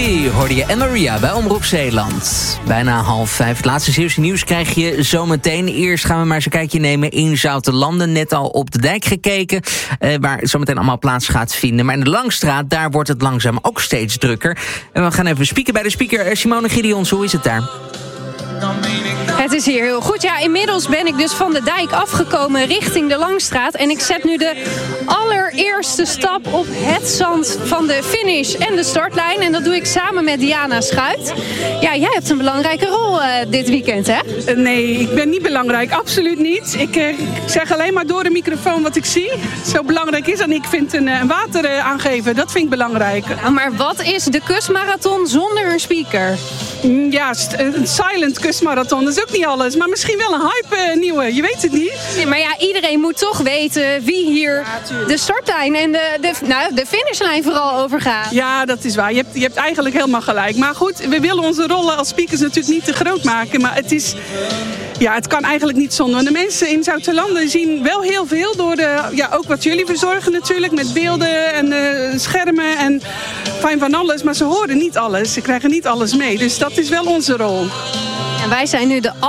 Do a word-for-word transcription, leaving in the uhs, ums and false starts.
Hey, hoorde je en Maria bij Omroep Zeeland. Bijna half vijf. Het laatste Zeeuwse nieuws krijg je zometeen. Eerst gaan we maar eens een kijkje nemen in Zoutelanden. Net al op de dijk gekeken, eh, waar zometeen allemaal plaats gaat vinden. Maar in de Langstraat, daar wordt het langzaam ook steeds drukker. En we gaan even spieken bij de speaker. Simone Gideons, hoe is het daar? Het is hier heel goed. Ja, inmiddels ben ik dus van de dijk afgekomen richting de Langstraat. En ik zet nu de allereerste stap op het zand van de finish en de startlijn. En dat doe ik samen met Diana Schuit. Ja, jij hebt een belangrijke rol uh, dit weekend, hè? Uh, nee, ik ben niet belangrijk. Absoluut niet. Ik, uh, ik zeg alleen maar door de microfoon wat ik zie. Zo belangrijk is en ik vind een, een water uh, aangeven. Dat vind ik belangrijk. Nou, maar wat is de kustmarathon zonder een speaker? Mm, ja, een silent kustmarathon. Dat is ook niet alles. Maar misschien wel een hype uh, nieuwe. Je weet het niet. Nee, maar ja, iedereen moet toch weten wie hier ja, de startlijn en de, de, nou, de finishlijn vooral over gaat. Ja, dat is waar. Je hebt, je hebt eigenlijk helemaal gelijk. Maar goed, we willen onze rollen als speakers natuurlijk niet te groot maken. Maar het is... Ja, het kan eigenlijk niet zonder. De mensen in Zoutelanden zien wel heel veel door de, ja, ook wat jullie verzorgen natuurlijk, met beelden en uh, schermen en fijn van alles. Maar ze horen niet alles. Ze krijgen niet alles mee. Dus dat is wel onze rol. En wij zijn nu de